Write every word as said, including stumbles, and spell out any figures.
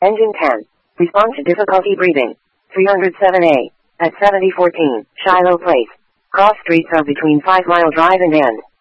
Engine ten. Respond to difficulty breathing. three oh seven A. At seventy fourteen, Shiloh Place. Cross streets are between five Mile Drive and End.